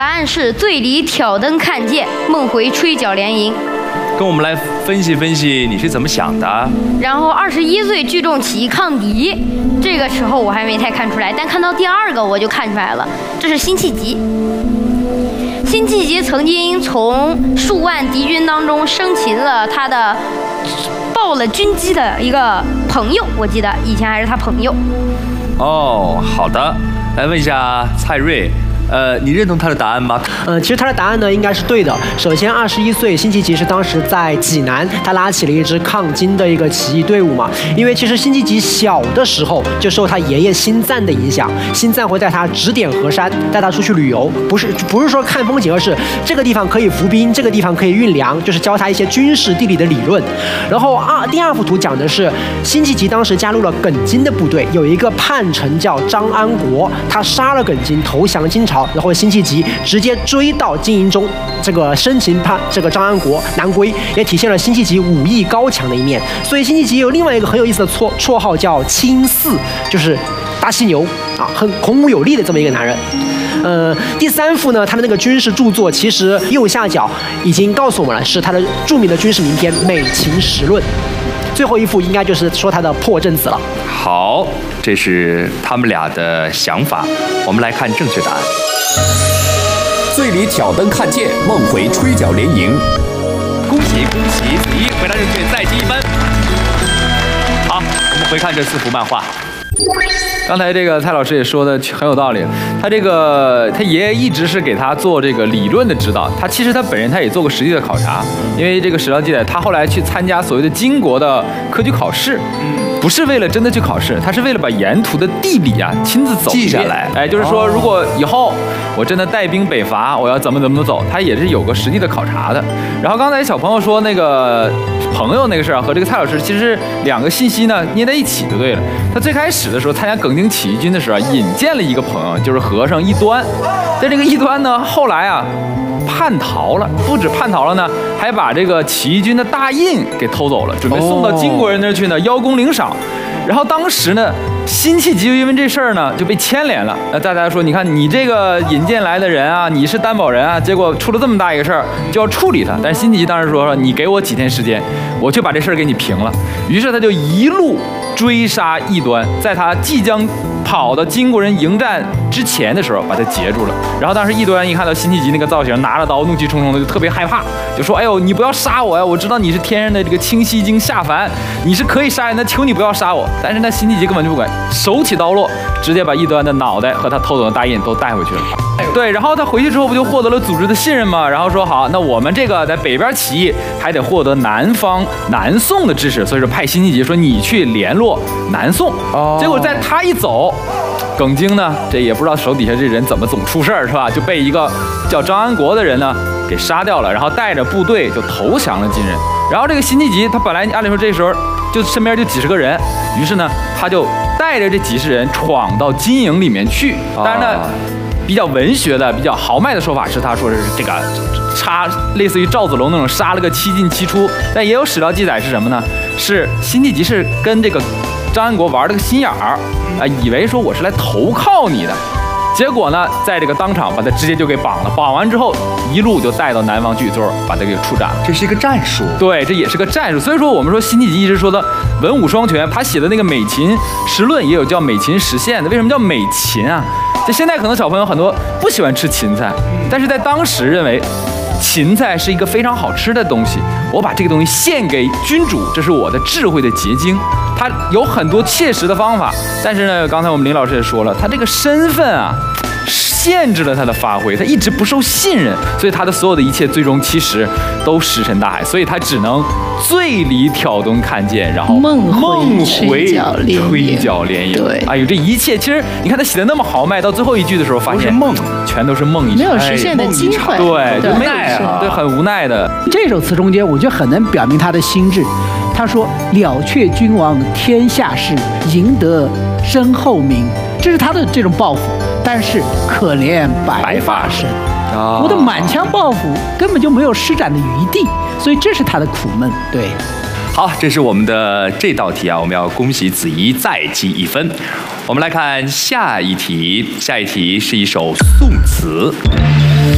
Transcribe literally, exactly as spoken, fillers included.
答案是醉里挑灯看剑，梦回吹角连营。 跟我们来分析分析你是怎么想的。 然后二十一岁聚众起义抗敌，这个时候我还没太看出来，但看到第二个我就看出来了，这是辛弃疾。辛弃疾曾经从数万敌军当中生擒了他的报了军机的一个朋友，我记得以前还是他朋友。 哦，好的，来问一下蔡瑞。呃，你认同他的答案吗？ 呃，其实他的答案呢应该是对的。首先，二十一岁，辛弃疾是当时在济南，他拉起了一支抗金的一个起义队伍嘛。因为其实辛弃疾小的时候就受他爷爷辛赞的影响，辛赞会带他指点河山，带他出去旅游，不是不是说看风景，而是这个地方可以伏兵，这个地方可以运粮，就是教他一些军事地理的理论。然后二第二幅图讲的是辛弃疾当时加入了耿金的部队，有一个叛臣叫张安国，他杀了耿金，投降金朝。然后辛弃疾直接追到金营中，这个生擒他这个张安国南归，也体现了辛弃疾武艺高强的一面。所以辛弃疾有另外一个很有意思的绰绰号叫青四，就是大犀牛啊，很孔武有力的这么一个男人。呃，第三幅呢，他的那个军事著作，其实右下角已经告诉我们了，是他的著名的军事名篇《美秦时论》。最后一幅应该就是说他的破阵子了。 好，这是他们俩的想法，我们来看正确答案。 醉里挑灯看剑，梦回吹角连营。 恭喜恭喜，子怡回答正确，再积一分。好，我们回看这四幅漫画。刚才这个蔡老师也说的很有道理，他这个他爷爷一直是给他做这个理论的指导，他其实他本人他也做过实际的考察，因为这个史料记载，他后来去参加所谓的金国的科举考试，不是为了真的去考试，他是为了把沿途的地理啊亲自走记下来。 哎，就是说如果以后我真的带兵北伐，我要怎么怎么走，他也是有个实际的考察的。然后刚才小朋友说那个朋友那个事儿和这个蔡老师其实两个信息呢捏在一起就对了。他最开始的时候参加耿京起义军的时候引荐了一个朋友，就是和尚异端。但这个异端呢后来啊叛逃了，不止叛逃了呢，还把这个起义军的大印给偷走了，准备送到金国人那儿去呢邀功领赏。然后当时呢辛弃疾因为这事儿呢就被牵连了。那大家说，你看你这个引荐来的人啊，你是担保人啊，结果出了这么大一个事儿，就要处理他。但是辛弃疾当时说，你给我几天时间，我就把这事儿给你平了。于是他就一路追杀异端，在他即将跑到金国人迎战之前的时候把他截住了。然后当时异端一看到辛弃疾那个造型，拿着刀怒气冲冲的，就特别害怕，就说，哎呦，你不要杀我呀，我知道你是天上的这个清溪精下凡，你是可以杀人的，求你不要杀我。但是那辛弃疾根本就不管，手起刀落，直接把异端的脑袋和他偷走的大印都带回去了。对，然后他回去之后不就获得了组织的信任吗？然后说好，那我们这个在北边起义还得获得南方南宋的支持，所以说派辛弃疾说你去联络南宋。哦，结果在他一走，耿京呢，这也不知道手底下这人怎么总出事儿是吧？就被一个叫张安国的人呢给杀掉了，然后带着部队就投降了金人。然后这个辛弃疾他本来按理说这时候就身边就几十个人，于是呢他就带着这几十人闯到金营里面去。当然呢，比较文学的、比较豪迈的说法是，他说是这个杀，类似于赵子龙那种杀了个七进七出。但也有史料记载是什么呢？是辛弃疾是跟这个张安国玩了个心眼儿，啊，以为说我是来投靠你的。结果呢，在这个当场把他直接就给绑了，绑完之后一路就带到南方去，最后把他给处斩了。 这是一个战术， 对，这也是个战术。所以说我们说辛弃疾一直说的文武双全，他写的那个《美秦时论》也有叫《美秦时宪》的。为什么叫美秦啊？就现在可能小朋友很多不喜欢吃芹菜，但是在当时认为芹菜是一个非常好吃的东西，我把这个东西献给君主，这是我的智慧的结晶。他有很多切实的方法，但是呢，刚才我们林老师也说了，他这个身份啊限制了他的发挥，他一直不受信任，所以他的所有的一切最终其实都石沉大海，所以他只能醉里挑灯看剑，然后梦回吹角连营。 对，哎呦，这一切其实你看他写的那么豪迈，到最后一句的时候发现梦，全都是梦一场， 没有实现的机会。 对，就没有啊，对，很无奈的。 这首词中间，我觉得很能表明他的心智。他说：“了却君王天下事，赢得身后名。”这是他的这种抱负。但是可怜白发生，我的满腔抱负根本就没有施展的余地，所以这是他的苦闷。对， 好，这是我们的这道题啊，我们要恭喜子怡再积一分。我们来看下一题，下一题是一首宋词。